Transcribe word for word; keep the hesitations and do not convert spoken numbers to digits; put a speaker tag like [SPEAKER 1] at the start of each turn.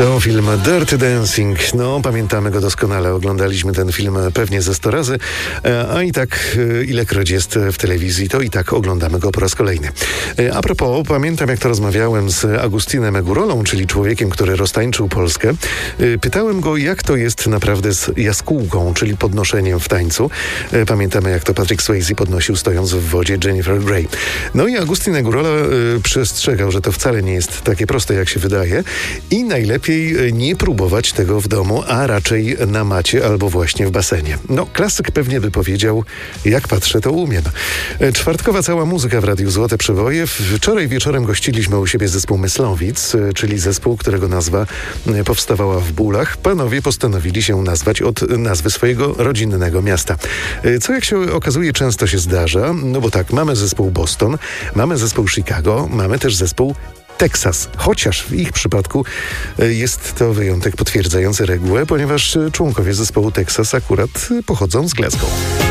[SPEAKER 1] To film Dirty Dancing. No, pamiętamy go doskonale. Oglądaliśmy ten film pewnie ze sto razy, a i tak ilekroć jest w telewizji, to i tak oglądamy go po raz kolejny. A propos, pamiętam jak to rozmawiałem z Agustinem Egurolą, czyli człowiekiem, który roztańczył Polskę. Pytałem go, jak to jest naprawdę z jaskółką, czyli podnoszeniem w tańcu. Pamiętamy, jak to Patrick Swayze podnosił stojąc w wodzie Jennifer Grey. No i Agustin Egurola przestrzegał, że to wcale nie jest takie proste, jak się wydaje i najlepiej nie próbować tego w domu, a raczej na macie albo właśnie w basenie. No, klasyk pewnie by powiedział, jak patrzę, to umiem. Czwartkowa cała muzyka w Radiu Złote Przeboje. Wczoraj wieczorem gościliśmy u siebie zespół Myslowic, czyli zespół, którego nazwa powstawała w Bólach. Panowie postanowili się nazwać od nazwy swojego rodzinnego miasta. Co jak się okazuje często się zdarza, no bo tak, mamy zespół Boston, mamy zespół Chicago, mamy też zespół Teksas, chociaż w ich przypadku jest to wyjątek potwierdzający regułę, ponieważ członkowie zespołu Teksas akurat pochodzą z Glasgow.